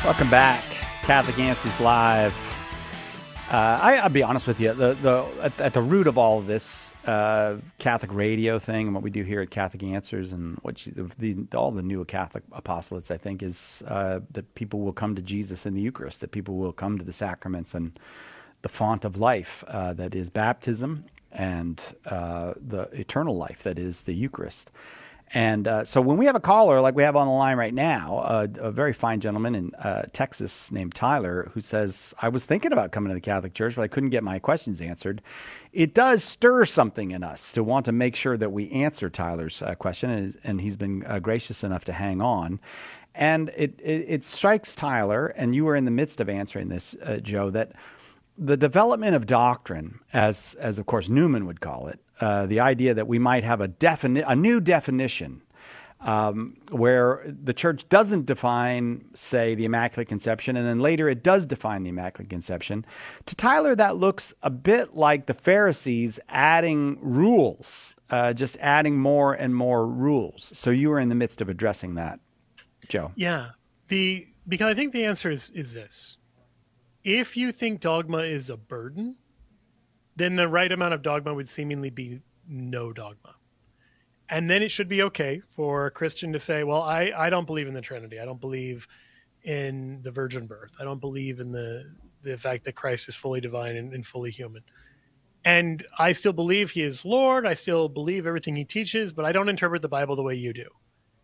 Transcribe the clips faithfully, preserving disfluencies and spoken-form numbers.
Welcome back, Catholic Answers Live. Uh, I, I'll be honest with you. The the at, at the root of all of this uh, Catholic radio thing and what we do here at Catholic Answers and what you, the, the all the new Catholic apostolates, I think, is uh, that people will come to Jesus in the Eucharist. That people will come to the sacraments and the font of life uh, that is baptism and uh, the eternal life that is the Eucharist. And uh, so when we have a caller like we have on the line right now, uh, a very fine gentleman in uh, Texas named Tyler, who says, I was thinking about coming to the Catholic Church, but I couldn't get my questions answered. It does stir something in us to want to make sure that we answer Tyler's uh, question, and, and he's been uh, gracious enough to hang on. And it, it, it strikes Tyler, and you were in the midst of answering this, uh, Joe, that the development of doctrine, as, as of course Newman would call it, Uh, the idea that we might have a defini- a new definition um, where the church doesn't define, say, the Immaculate Conception, and then later it does define the Immaculate Conception. To Tyler, that looks a bit like the Pharisees adding rules, uh, just adding more and more rules. So you were in the midst of addressing that, Joe. Yeah, the because I think the answer is is this: if you think dogma is a burden, then the right amount of dogma would seemingly be no dogma. And then it should be okay for a Christian to say, well, I, I don't believe in the Trinity. I don't believe in the virgin birth. I don't believe in the, the fact that Christ is fully divine and, and fully human. And I still believe he is Lord. I still believe everything he teaches, but I don't interpret the Bible the way you do.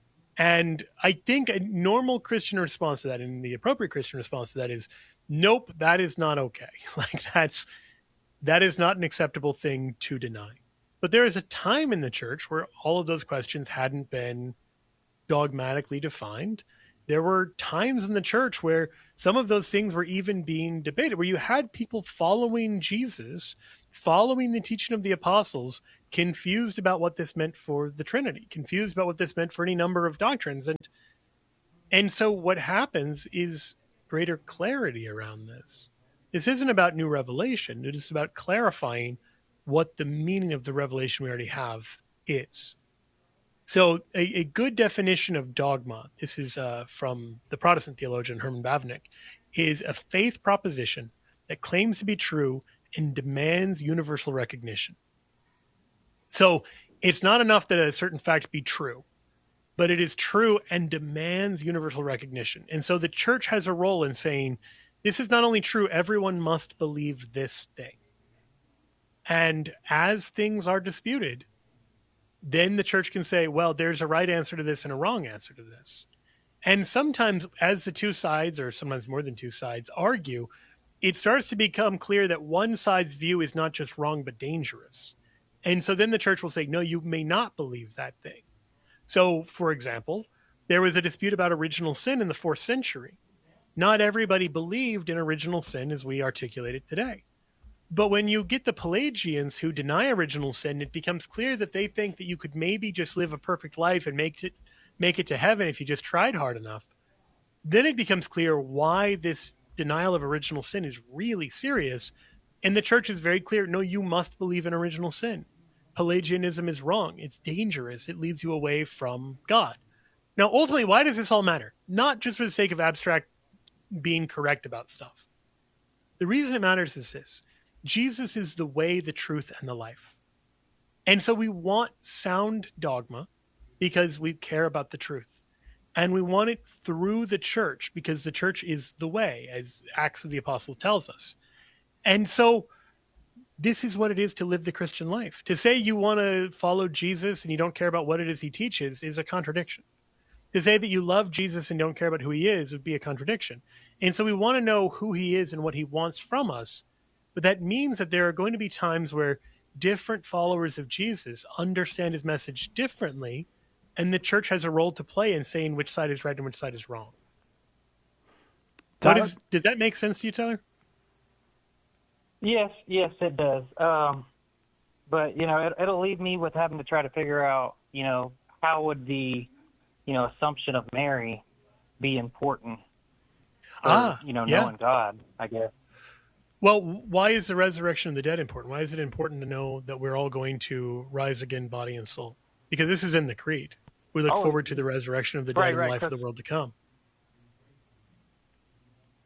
And I think a normal Christian response to that, and the appropriate Christian response to that, is, nope, that is not okay. Like that's... That is not an acceptable thing to deny. But there is a time in the church where all of those questions hadn't been dogmatically defined. There were times in the church where some of those things were even being debated, where you had people following Jesus, following the teaching of the apostles, confused about what this meant for the Trinity, confused about what this meant for any number of doctrines. And, and so what happens is greater clarity around this. This isn't about new revelation. It is about clarifying what the meaning of the revelation we already have is. So a, a good definition of dogma, this is uh, from the Protestant theologian Herman Bavinck, is a faith proposition that claims to be true and demands universal recognition. So it's not enough that a certain fact be true, but it is true and demands universal recognition. And so the church has a role in saying, this is not only true, everyone must believe this thing. And as things are disputed, then the church can say, well, there's a right answer to this and a wrong answer to this. And sometimes as the two sides, or sometimes more than two sides, argue, it starts to become clear that one side's view is not just wrong, but dangerous. And so then the church will say, no, you may not believe that thing. So, for example, there was a dispute about original sin in the fourth century. Not everybody believed in original sin as we articulate it today. But when you get the Pelagians who deny original sin, it becomes clear that they think that you could maybe just live a perfect life and make it make it to heaven if you just tried hard enough. Then it becomes clear why this denial of original sin is really serious. And the church is very clear, no, you must believe in original sin. Pelagianism is wrong. It's dangerous. It leads you away from God. Now, ultimately, why does this all matter? Not just for the sake of abstract being correct about stuff. The reason it matters is this: Jesus is the way, the truth, and the life. And so we want sound dogma because we care about the truth. And we want it through the church because the church is the way, as Acts of the Apostles tells us. And so this is what it is to live the Christian life. To say you want to follow Jesus and you don't care about what it is he teaches is a contradiction. To say that you love Jesus and don't care about who he is would be a contradiction. And so we want to know who he is and what he wants from us. But that means that there are going to be times where different followers of Jesus understand his message differently, and the church has a role to play in saying which side is right and which side is wrong. What is, did that make sense to you, Tyler? Yes, yes, it does. Um, but, you know, it, it'll leave me with having to try to figure out, you know, how would the, you know, Assumption of Mary be important for, ah, you know, yeah. knowing God, I guess. Well, why is the resurrection of the dead important? Why is it important to know that we're all going to rise again, body and soul? Because this is in the Creed. We look oh, forward to the resurrection of the dead right, and right, life of the world to come.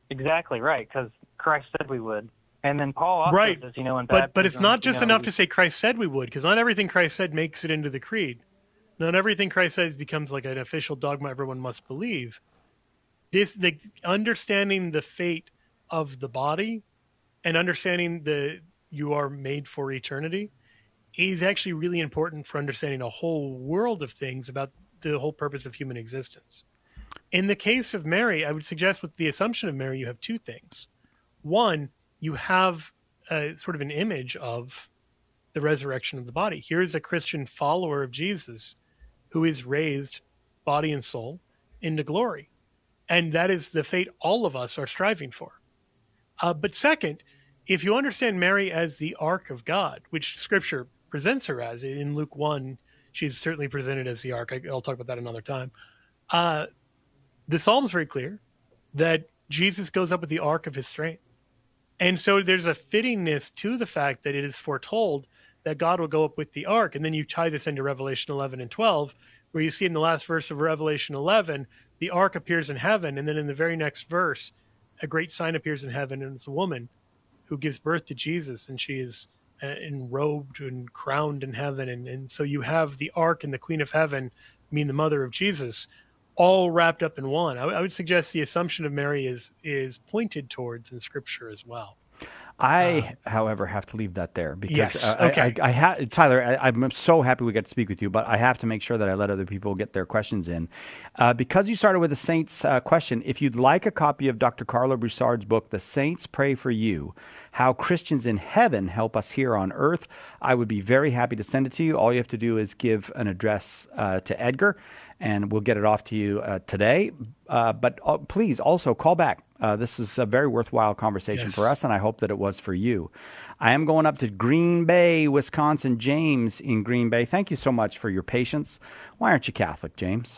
Exactly right, because Christ said we would. And then Paul also Right. says, you know, in But but it's baptism, not just you know, enough to say Christ said we would, because not everything Christ said makes it into the creed. Not everything Christ says becomes like an official dogma everyone must believe. This the understanding the fate of the body and understanding the you are made for eternity is actually really important for understanding a whole world of things about the whole purpose of human existence. In the case of Mary, I would suggest with the Assumption of Mary, you have two things. One, you have a, sort of an image of the resurrection of the body. Here's a Christian follower of Jesus who is raised, body and soul, into glory. And that is the fate all of us are striving for. Uh, but second, if you understand Mary as the ark of God, which Scripture presents her as, in Luke one, she's certainly presented as the ark. I, I'll talk about that another time. Uh, the Psalm's very clear that Jesus goes up with the ark of his strength. And so there's a fittingness to the fact that it is foretold that God will go up with the ark. And then you tie this into Revelation eleven and twelve, where you see in the last verse of Revelation eleven, the ark appears in heaven. And then in the very next verse, a great sign appears in heaven, and it's a woman who gives birth to Jesus, and she is uh, enrobed and crowned in heaven. And, and so you have the ark and the queen of heaven, mean the mother of Jesus, all wrapped up in one. I, I would suggest the Assumption of Mary is is pointed towards in Scripture as well. I, uh, however, have to leave that there because yes, uh, okay. I, I, I ha- Tyler, I, I'm so happy we got to speak with you, but I have to make sure that I let other people get their questions in. Uh, because you started with a Saints uh, question, if you'd like a copy of Doctor Carlo Broussard's book, The Saints Pray for You, How Christians in Heaven Help Us Here on Earth, I would be very happy to send it to you. All you have to do is give an address uh, to Edgar, and we'll get it off to you uh, today. Uh, but uh, please also call back. Uh, this is a very worthwhile conversation Yes. for us, and I hope that it was for you. I am going up to Green Bay, Wisconsin. James in Green Bay, thank you so much for your patience. Why aren't you Catholic, James?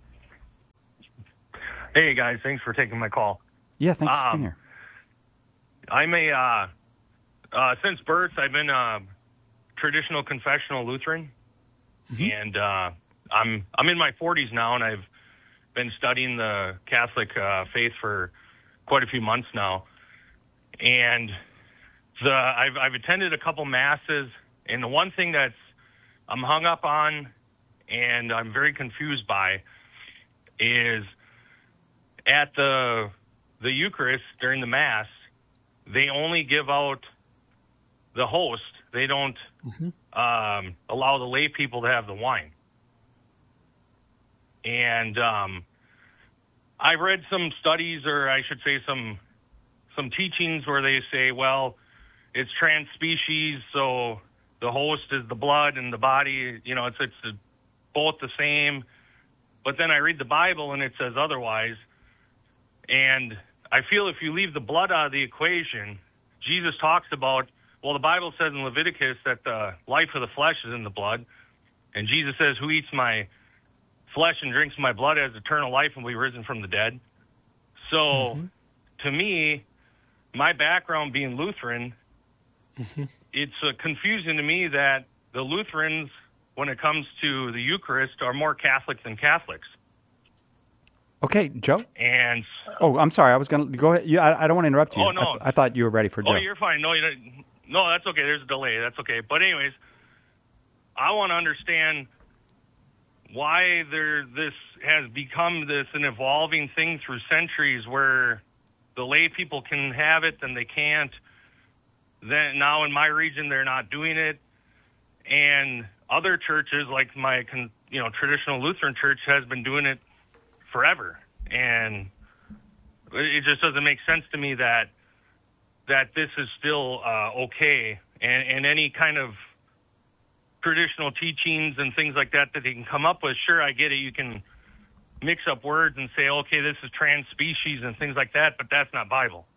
Hey, guys. Thanks for taking my call. Yeah, thanks for Um, being here. I'm a, uh, uh, since birth, I've been a traditional confessional Lutheran. And uh, I'm I'm in my forties now, and I've been studying the Catholic uh, faith for quite a few months now. And the I've, I've attended a couple masses, and the one thing that's I'm hung up on and I'm very confused by is at the the Eucharist during the Mass, they only give out the host. They don't um, allow the lay people to have the wine. And um, I've read some studies, or I should say some some teachings where they say, well, it's trans-species, so the host is the blood and the body, you know, it's it's both the same. But then I read the Bible and it says otherwise. And I feel if you leave the blood out of the equation, Jesus talks about, well, the Bible says in Leviticus that the life of the flesh is in the blood. And Jesus says, who eats my flesh and drinks my blood has eternal life and will be risen from the dead. So mm-hmm. to me, my background being Lutheran, mm-hmm. it's uh, confusing to me that the Lutherans, when it comes to the Eucharist, are more Catholic than Catholics. Okay, Joe? And oh, I'm sorry. I was going to go ahead. Yeah, I, I don't want to interrupt you. Oh, no. I, th- I thought you were ready for Joe. Oh, you're fine. No, you don't. No, that's okay. There's a delay. That's okay. But anyways, I want to understand why there this has become this an evolving thing through centuries where the lay people can have it and they can't. Then now in my region they're not doing it, and other churches like my you know traditional Lutheran church has been doing it forever, and it just doesn't make sense to me that that this is still uh, okay, and, and any kind of traditional teachings and things like that that they can come up with. Sure, I get it. You can mix up words and say, okay, this is trans-species and things like that, but that's not Bible.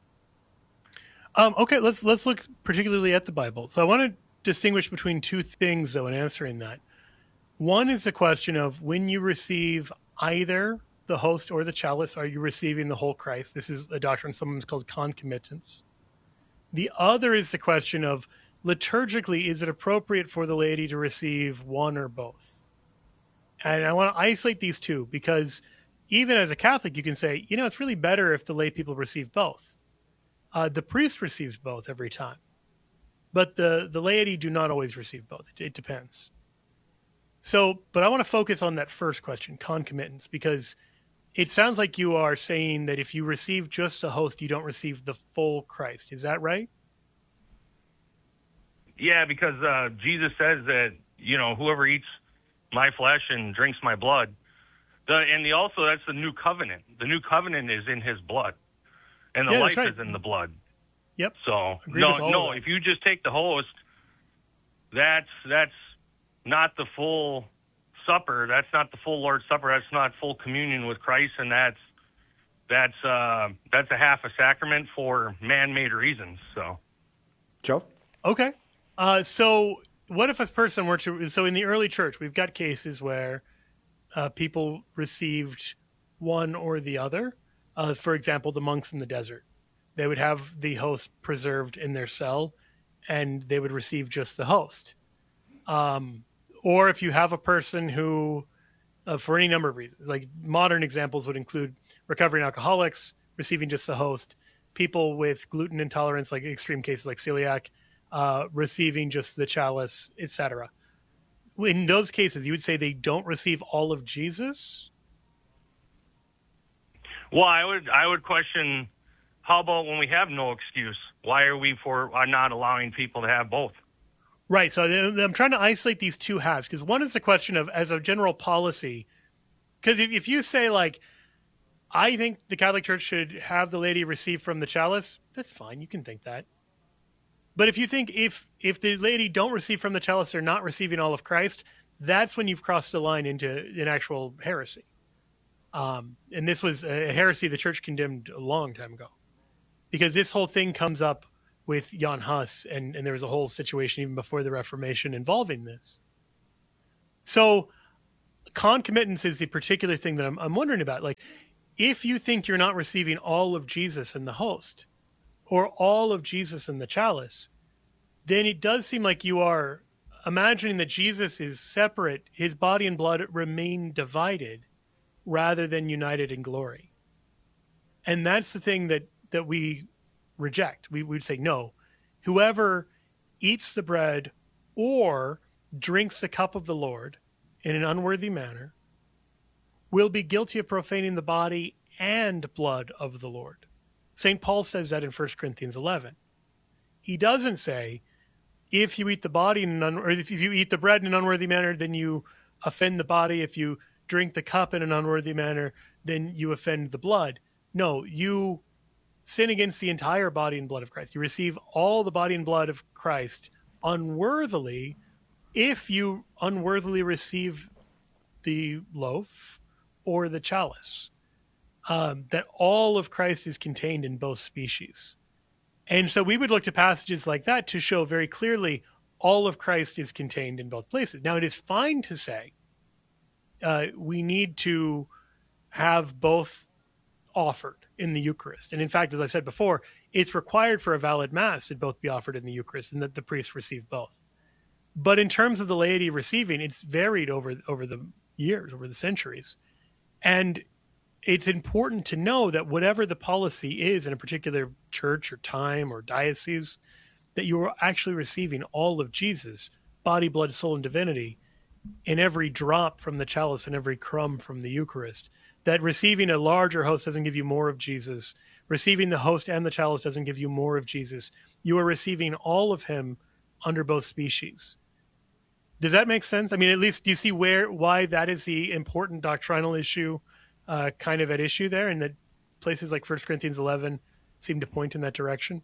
Um, okay, let's let's look particularly at the Bible. So I want to distinguish between two things, though, in answering that. One is the question of when you receive either the host or the chalice, are you receiving the whole Christ? This is a doctrine sometimes called concomitance. The other is the question of liturgically, is it appropriate for the laity to receive one or both? And I want to isolate these two because even as a Catholic, you can say, you know, it's really better if the lay people receive both. Uh, the priest receives both every time, but the, the laity do not always receive both. It, it depends. So, but I want to focus on that first question, concomitance, because it sounds like you are saying that if you receive just the host, you don't receive the full Christ. Is that right? Yeah, because uh, Jesus says that, you know, whoever eats my flesh and drinks my blood, the, and the also that's the new covenant. The new covenant is in his blood, and the Yeah, life that's right. is in the blood. Yep. So Agree no, with all no. of that. If you just take the host, that's that's not the full supper. That's not the full Lord's Supper. That's not full communion with Christ, and that's that's uh, that's a half a sacrament for man-made reasons. So, Joe? Okay. Uh, so what if a person were to, so in the early church, we've got cases where uh, people received one or the other. Uh, for example, the monks in the desert, they would have the host preserved in their cell and they would receive just the host. Um, or if you have a person who, uh, for any number of reasons, like modern examples would include recovering alcoholics, receiving just the host, people with gluten intolerance, like extreme cases like celiac, uh, receiving just the chalice, et cetera. In those cases, you would say they don't receive all of Jesus? well, I would I would question, how about when we have no excuse? Why are we for are not allowing people to have both? Right. So I'm trying to isolate these two halves, because one is the question of, as a general policy, because if, if you say, like, I think the Catholic Church should have the laity receive from the chalice, that's fine. You can think that. But if you think if if the laity don't receive from the chalice, they're not receiving all of Christ, that's when you've crossed the line into an actual heresy. Um, and this was a heresy the Church condemned a long time ago, because this whole thing comes up with Jan Hus, and, and there was a whole situation even before the Reformation involving this. So concomitance is the particular thing that I'm, I'm wondering about. Like, if you think you're not receiving all of Jesus in the host or all of Jesus in the chalice, then it does seem like you are imagining that Jesus is separate, his body and blood remain divided rather than united in glory. And that's the thing that, that we reject. We would say, no, whoever eats the bread or drinks the cup of the Lord in an unworthy manner will be guilty of profaning the body and blood of the Lord. Saint Paul says that in First Corinthians eleven. He doesn't say, if you eat the body in an un- or if you eat the bread in an unworthy manner, then you offend the body. If you drink the cup in an unworthy manner, then you offend the blood. No, you sin against the entire body and blood of Christ. You receive all the body and blood of Christ unworthily if you unworthily receive the loaf or the chalice. Um, that all of Christ is contained in both species. And so we would look to passages like that to show very clearly all of Christ is contained in both places. Now, it is fine to say uh, we need to have both offered in the Eucharist. And in fact, as I said before, it's required for a valid Mass that both be offered in the Eucharist and that the priest receive both. But in terms of the laity receiving, it's varied over, over the years, over the centuries. And it's important to know that whatever the policy is in a particular church or time or diocese, that you are actually receiving all of Jesus, body, blood, soul, and divinity, in every drop from the chalice and every crumb from the Eucharist. That receiving a larger host doesn't give you more of Jesus. Receiving the host and the chalice doesn't give you more of Jesus. You are receiving all of him under both species. Does that make sense? I mean, at least do you see where why that is the important doctrinal issue uh, kind of at issue there, and that places like First Corinthians eleven seem to point in that direction?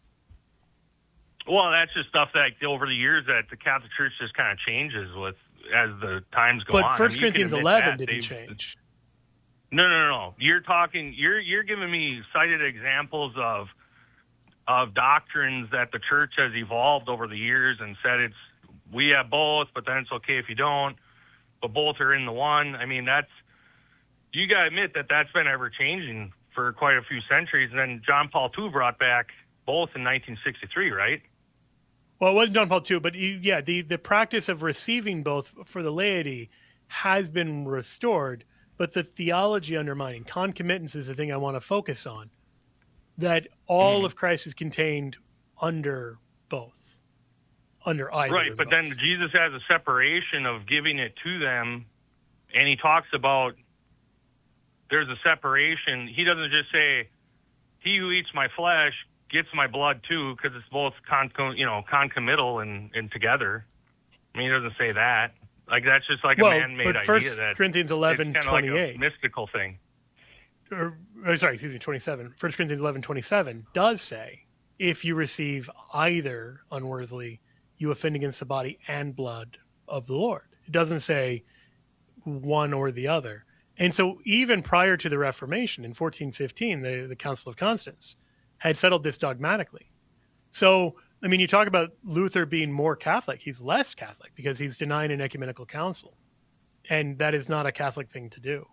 Well, that's just stuff that over the years that the Catholic Church just kind of changes with as the times go but on. But First I mean, Corinthians eleven didn't change. No, no, no. You're talking. You're you're giving me cited examples of of doctrines that the Church has evolved over the years and said it's we have both, but then it's okay if you don't. But both are in the one. I mean, that's you got to admit that that's been ever changing for quite a few centuries. And then John Paul the Second brought back both in nineteen sixty-three, right? Well, it wasn't John Paul the Second, but you, yeah, the the practice of receiving both for the laity has been restored. but the theology undermining. Concomitance is the thing I want to focus on. That all mm. of Christ is contained under both, under either. Right, but both. then Jesus has a separation of giving it to them, and he talks about there's a separation. He doesn't just say, he who eats my flesh gets my blood too, because it's both con, you know, concomital and, and together. I mean, he doesn't say that. Like, that's just like well, a man-made but idea. First that Corinthians eleven twenty-eight. Like a mystical thing. Or, or, sorry, excuse me, twenty-seven. First Corinthians eleven twenty-seven does say, if you receive either unworthily, you offend against the body and blood of the Lord. It doesn't say one or the other. And so even prior to the Reformation in fourteen fifteen, the, the Council of Constance had settled this dogmatically. So, I mean, you talk about Luther being more Catholic. He's less Catholic because he's denying an ecumenical council. And that is not a Catholic thing to do.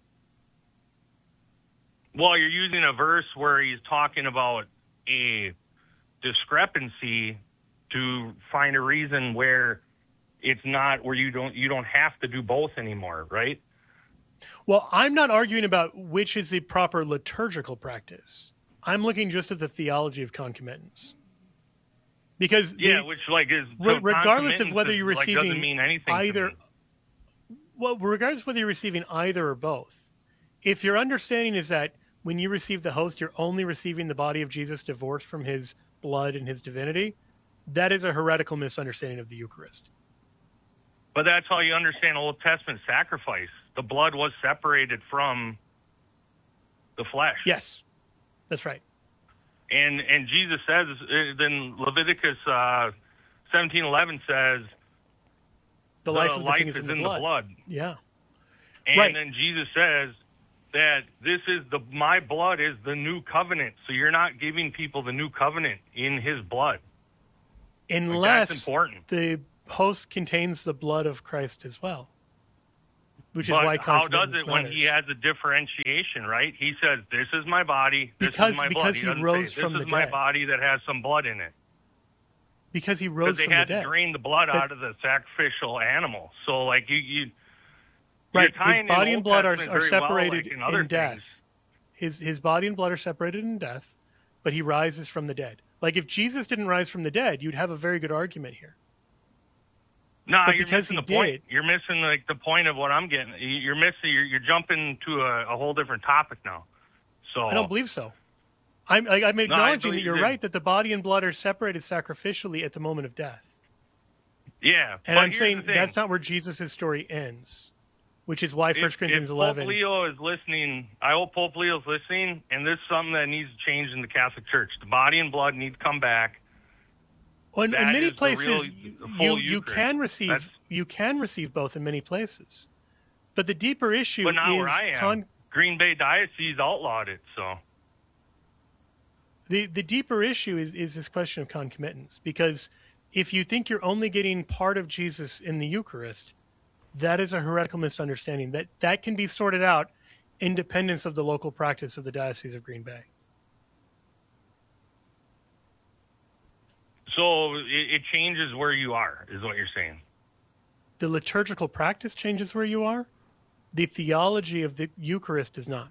Well, you're using a verse where he's talking about a discrepancy to find a reason where it's not, where you don't you don't have to do both anymore, right? Well, I'm not arguing about which is the proper liturgical practice. I'm looking just at the theology of concomitance. Because yeah, the, which like is re- regardless of whether you're is, like, receiving doesn't mean anything either, well, regardless of whether you're receiving either or both, if your understanding is that when you receive the host, you're only receiving the body of Jesus divorced from his blood and his divinity, that is a heretical misunderstanding of the Eucharist. But that's how you understand Old Testament sacrifice. The blood was separated from the flesh. Yes, that's right. And and Jesus says, then Leviticus uh, seventeen eleven says, the life, of the life thing is, is in, in the, the blood. blood. Yeah. And right. then Jesus says that this is the my blood is the new covenant. So you're not giving people the new covenant in his blood. Unless like, that's important. The host contains the blood of Christ as well. Which but is why how does matters. it when he has a differentiation, right? He says, this is my body, this because, is my because blood. He, he doesn't rose say, from this the is my dead. body that has some blood in it. Because he rose they from had the dead. to drain the blood that, out of the sacrificial animal. So, like, you... you right, his body and blood are, are separated well, like in, in death. Things. His, his body and blood are separated in death, but he rises from the dead. Like, if Jesus didn't rise from the dead, you'd have a very good argument here. No, but you're because missing he the point. did, you're missing like the point of what I'm getting. You're missing. You're, you're jumping to a, a whole different topic now. So I don't believe so. I'm, I, I'm acknowledging no, that you're right that the body and blood are separated sacrificially at the moment of death. Yeah, and I'm saying that's not where Jesus' story ends, which is why First Corinthians if eleven. Pope Leo is listening, I hope Pope Leo is listening, and this is something that needs to change in the Catholic Church. The body and blood need to come back. Well, in, in many places, real, you, you can receive That's, you can receive both in many places, but the deeper issue but not is where I am. Con- Green Bay Diocese outlawed it, so the the deeper issue is is this question of concomitance. Because if you think you're only getting part of Jesus in the Eucharist, that is a heretical misunderstanding. That that can be sorted out, independence of the local practice of the Diocese of Green Bay. So it, it changes where you are, is what you're saying. The liturgical practice changes where you are. The theology of the Eucharist does not.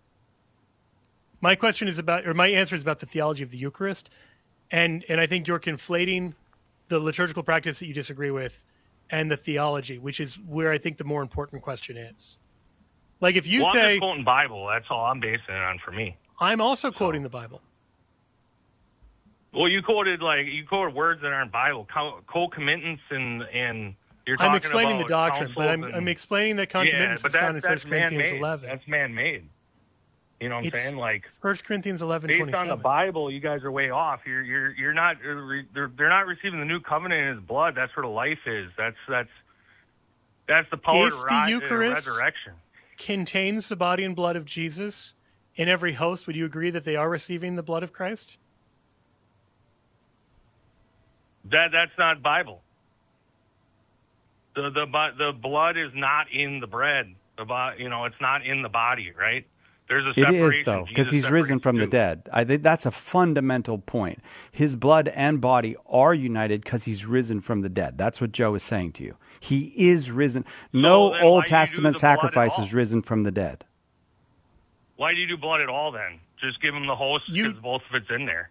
My question is about, or my answer is about the theology of the Eucharist, and and I think you're conflating the liturgical practice that you disagree with and the theology, which is where I think the more important question is. Like if you well, say, I'm just quoting Bible, that's all I'm basing it on for me. I'm also so. quoting the Bible. Well, you quoted like you quoted words that aren't Bible, co-committance, and and you're talking I'm explaining about the doctrine, but I'm and, I'm explaining that concomitance yeah, is found in that's First Corinthians man-made. eleven. That's man-made. You know what I'm it's saying? Like First Corinthians eleven based twenty-seven. on the Bible, you guys are way off. You're you're you're not. They're they're not receiving the new covenant in His blood. That's where the life is. That's that's that's the power if of the ri- Eucharist resurrection contains the body and blood of Jesus in every host, would you agree that they are receiving the blood of Christ? That that's not Bible. The the the blood is not in the bread. The bo- you know, it's not in the body, right? There's a It separation. is, though, because Jesus he's risen separates from the too. dead. I think that's a fundamental point. His blood and body are united because he's risen from the dead. That's what Joe is saying to you. He is risen. No then why Old do you do Testament the blood at sacrifice all? is risen from the dead. Why do you do blood at all then? Just give him the host You- because both of it's in there.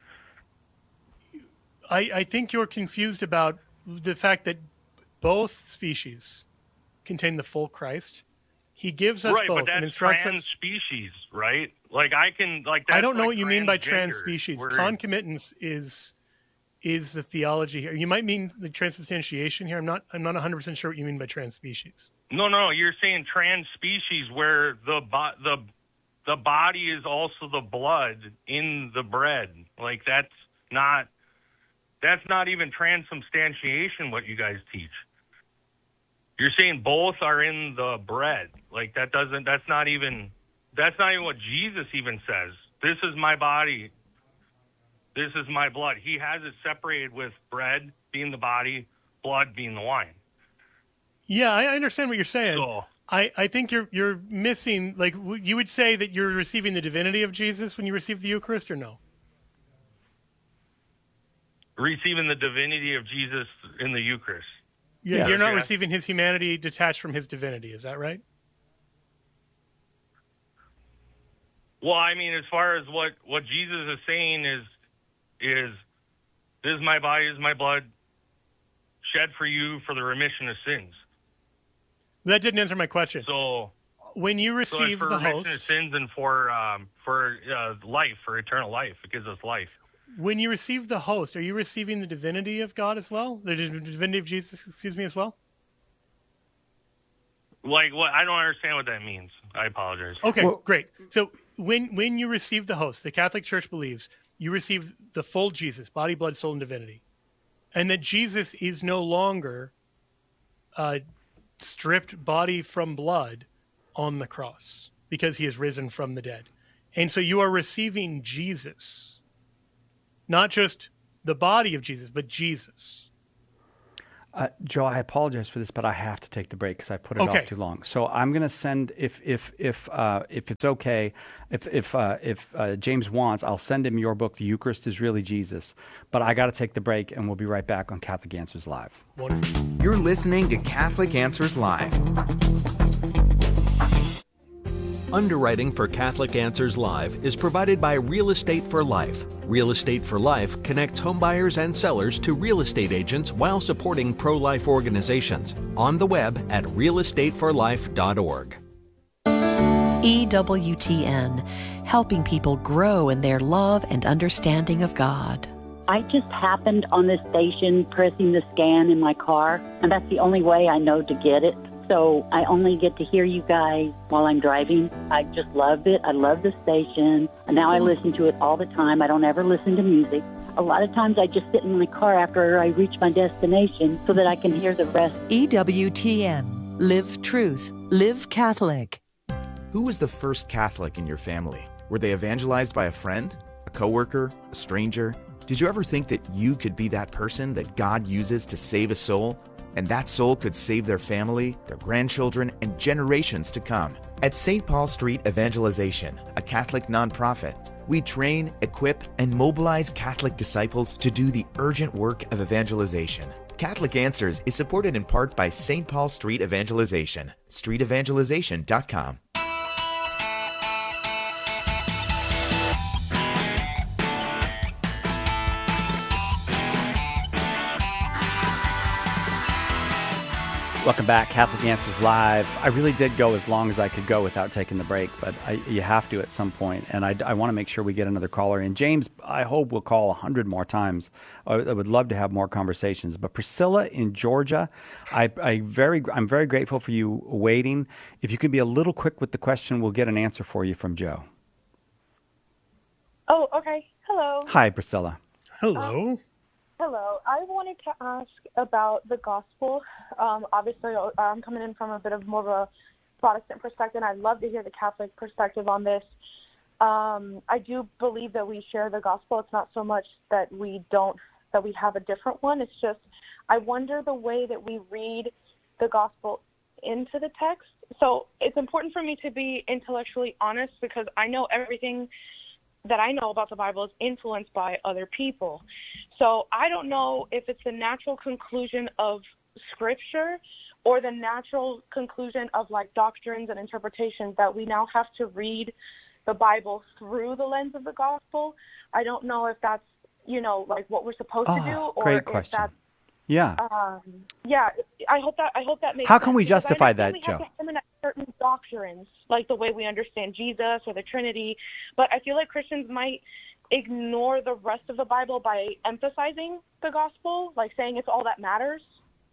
I, I think you're confused about the fact that both species contain the full Christ. He gives us Right, both but that's and instructs trans us. species, right? Like I can like. That's I don't know like what you mean by transgender, trans species. where- Concomitance is is the theology here. You might mean the transubstantiation here. I'm not. I'm not one hundred percent sure what you mean by trans species. No, no, you're saying trans species where the bo- the the body is also the blood in the bread. Like that's not that's not even transubstantiation what you guys teach. You're saying both are in the bread. Like that doesn't that's not even that's not even what Jesus even says. This is my body. This is my blood. He has it separated with bread being the body, blood being the wine. Yeah, I I understand what you're saying. So I, I think you're you're missing. Like w- you would say that you're receiving the divinity of Jesus when you receive the Eucharist, or no? receiving the divinity of Jesus in the Eucharist. You're, Yes. you're not Yeah. receiving his humanity detached from his divinity. Is that right? Well, I mean, as far as what, what Jesus is saying is, is this is my body, this is my blood, shed for you for the remission of sins. That didn't answer my question. So, When you so it's receive for the remission of host, sins and for um, for uh, life, for eternal life. It gives us life. when you receive the host, are you receiving the divinity of God as well? The div- divinity of Jesus, excuse me, as well? Like what? I don't understand what that means. I apologize. Okay, Well- great. So when when you receive the host, the Catholic Church believes you receive the full Jesus, body, blood, soul, and divinity, and that Jesus is no longer uh, stripped body from blood on the cross because he is risen from the dead. And so you are receiving Jesus, not just the body of Jesus, but Jesus. Uh, Joe, I apologize for this, but I have to take the break because I put it Okay. off too long. So I'm going to send, if if if uh, if it's okay, if if uh, if uh, James wants, I'll send him your book, The Eucharist is Really Jesus. But I got to take the break, and we'll be right back on Catholic Answers Live. Wonderful. You're listening to Catholic Answers Live. Underwriting for Catholic Answers Live is provided by Real Estate for Life. Real Estate for Life connects homebuyers and sellers to real estate agents while supporting pro-life organizations. On the web at real estate for life dot org. E W T N, helping people grow in their love and understanding of God. I just happened on this station pressing the scan in my car, and that's the only way I know to get it. So I only get to hear you guys while I'm driving. I just love it. I love the station. And now I listen to it all the time. I don't ever listen to music. A lot of times I just sit in my car after I reach my destination so that I can hear the rest. E W T N, live truth, live Catholic. Who was the first Catholic in your family? Were they evangelized by a friend, a coworker, a stranger? Did you ever think that you could be that person that God uses to save a soul? And that soul could save their family, their grandchildren, and generations to come. At Saint Paul Street Evangelization, a Catholic nonprofit, we train, equip, and mobilize Catholic disciples to do the urgent work of evangelization. Catholic Answers is supported in part by Saint Paul Street Evangelization, street evangelization dot com. Welcome back, Catholic Answers Live. I really did go as long as I could go without taking the break, but I, you have to at some point, and I, I want to make sure we get another caller in. James, I hope will call a hundred more times. I, I would love to have more conversations. But Priscilla in Georgia, I, I very, I'm very grateful for you waiting. If you could be a little quick with the question, we'll get an answer for you from Joe. Oh, okay. Hello. Hi, Priscilla. Hello. Hello. I wanted to ask about the gospel. Um, obviously, I'm coming in from a bit of more of a Protestant perspective, and I'd love to hear the Catholic perspective on this. Um, I do believe that we share the gospel. It's not so much that we don't, that we have a different one. It's just, I wonder the way that we read the gospel into the text so it's important for me to be intellectually honest because I know everything that I know about the Bible is influenced by other people. So I don't know if it's the natural conclusion of Scripture or the natural conclusion of like doctrines and interpretations that we now have to read the Bible through the lens of the gospel. I don't know if that's, you know, like what we're supposed oh, to do, or great if question. that's Yeah. Um, yeah, I hope that I hope that makes How sense. can we because justify I that, understand Joe? we have to eliminate certain doctrines, like the way we understand Jesus or the Trinity, but I feel like Christians might ignore the rest of the Bible by emphasizing the gospel, like saying it's all that matters.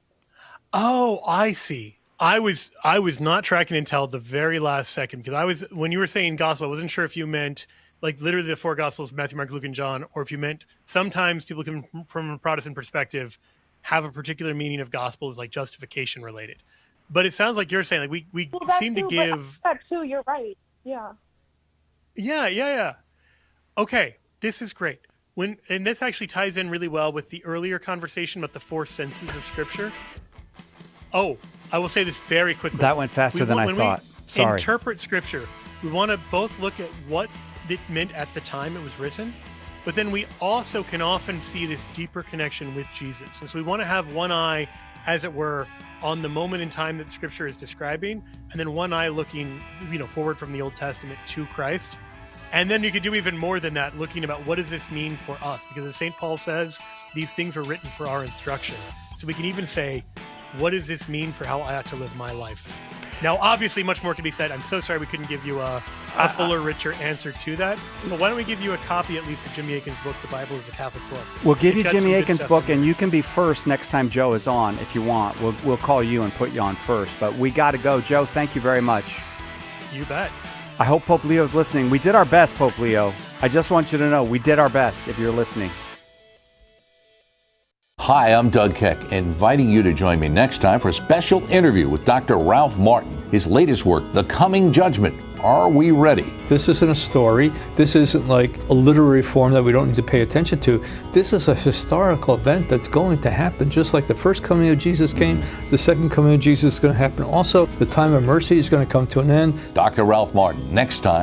Oh, I see. I was I was not tracking until the very last second because I was when you were saying gospel, I wasn't sure if you meant like literally the four gospels, Matthew, Mark, Luke, and John, or if you meant sometimes people can, from a Protestant perspective, have a particular meaning of gospel is like justification related. But it sounds like you're saying like we, we well, seem too, to give that too. You're right. Yeah. Yeah, yeah, yeah. Okay, this is great. When and this actually ties in really well with the earlier conversation about the four senses of Scripture. Oh, I will say this very quickly. That went faster We than want- I when thought. we Sorry. Interpret Scripture. We want to both look at what it meant at the time it was written, but then we also can often see this deeper connection with Jesus. And so we want to have one eye, as it were, on the moment in time that Scripture is describing, and then one eye looking, you know, forward from the Old Testament to Christ. And then you could do even more than that, looking about what does this mean for us? Because as Saint Paul says, these things were written for our instruction. So we can even say, what does this mean for how I ought to live my life? Now, obviously, much more can be said. I'm so sorry we couldn't give you a, a fuller, richer answer to that. But why don't we give you a copy, at least, of Jimmy Akin's book, The Bible is a Catholic Book. We'll give It's you got Jimmy some good Akin's stuff book, in and there. you can be first next time Joe is on if you want. We'll, we'll call you and put you on first. But we got to go. Joe, thank you very much. You bet. I hope Pope Leo's listening. We did our best, Pope Leo. I just want you to know we did our best if you're listening. Hi, I'm Doug Keck, inviting you to join me next time for a special interview with Doctor Ralph Martin. His latest work, The Coming Judgment. Are we ready? This isn't a story. This isn't like a literary form that we don't need to pay attention to. This is a historical event that's going to happen, just like the first coming of Jesus came. The second coming of Jesus is going to happen also. The time of mercy is going to come to an end. Doctor Ralph Martin, next time.